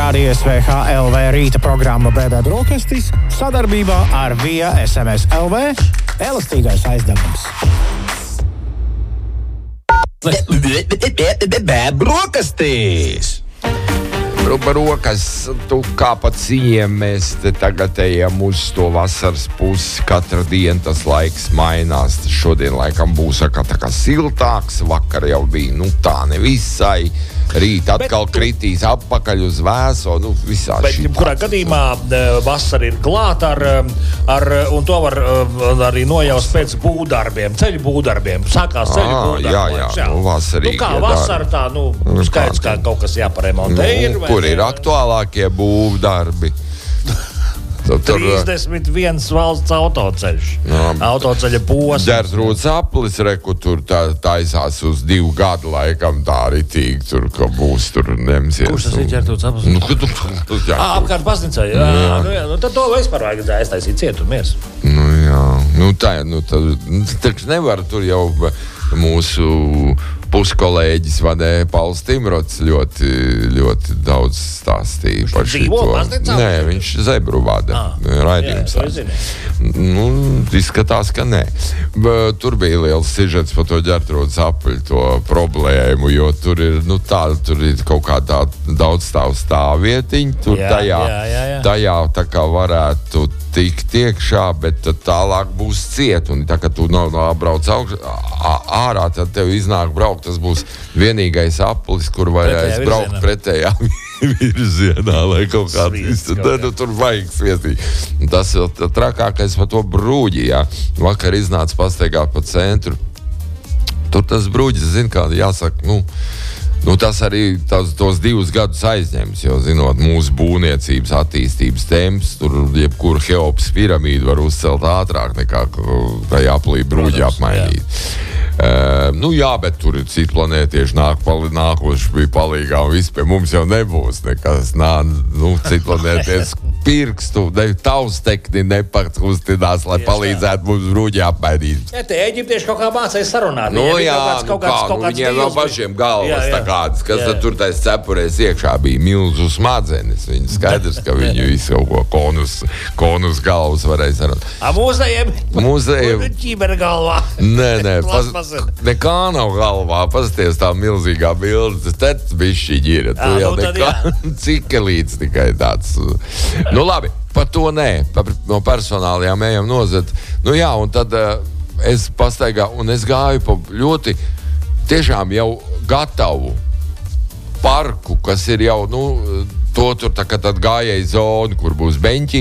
Radio SVH LV rīta programma BB Brokastis sadarbībā ar Via SMS LV elastīgais aizdevums. Brokastīs! Brokas, tu kā pa cījiem mēs te tagad ejam uz to vasaras pusi. Katra diena tas laiks mainās. Šodien laikam būs tā kā siltāks. Vakar jau bija, tā nevisai. Rīt atkal kritīs atpakaļ uz vēso, visā šī. Bet kurā gadījumā vasara ir klāta un to var arī nojaust pēc būvdarbiem, ceļu būvdarbiem. Sākās ceļu būvdarbiem. Jā, vasarīgi. Kā vasara tā, skaidrs, kā kaut kas jāparemontē ir. Kur ir aktuālākie būvdarbi? 31 valsts autoceļš. Autoceļa posms. Ģertrūdes aplis, tur taisās uz 2 gadu laikam tā ritīgi, tur, ka būs tur nemsies. Kurš tas ir Ģertrūdes aplis? Apkārt pasnicai. Tad to vispār vajag aiztaisīt cietumies. Tā nevar tur jau mūsu puskolēģis Pauls Timrots ļoti daudz stāstīja par šito. Nē, viņš zebru vada. Raidījums. Izskatās, ka nē. Tur bija liels sižets par to Ģertrūdes apli, to problēmu, jo tur ir, tur ir kaut kādā daudzstāvu stāvvietiņa. Tur tajā tā kā varētu tikt iekšā, bet tālāk būs ciet. Un tā, ka tu brauc ārā, tad tev iznāk braukt. Tas būs vienīgais aplis, kur varēs braukt pretējā virzienā, lai kaut kādā tur vajag sviestīt. Tas ir trakākais par to brūģi, jā. Vakar iznāca pastaigāt pa centru. Tur tas brūģis, kāda jāsaka, tas arī tos 2 gadus aizņems, jo, zinot, mūsu būvniecības attīstības temps, tur jebkuru Heopas piramīdu var uzcelt ātrāk nekā tajā aplī brūģi apmainīt. Bet tur ir citi planētieši nākoši bija palīgā un viss pie mums jau nebūs nekas. Citi planētieši pirkstu, taustekni nepakustinās, lai palīdzētu mums brūģi apmainīt. Te eģiptieši kaut kā mācēja sarunāt. Viņiem vēl pašiem galvas tākādas, kas tad tur tais cepurēs iekšā bija milzu smadzenes. Viņi skaidrs, ka viņu visu kaut ko konus galvas varēja sarunāt. Mūzējiem ķībera galvā. Nē, nekā nav galvā. Pasties tā milzīgā bilde. Tas bišķiņi ir. Tu jau nekā cikelīts tikai tāds. Labi, par to nē. No personālajām ejam nozet. Un tad es pastaigā un es gāju pa ļoti tiešām jau gatavu parku, kas ir jau, to tur tā kā tad gājēju zonu, kur būs beņķi.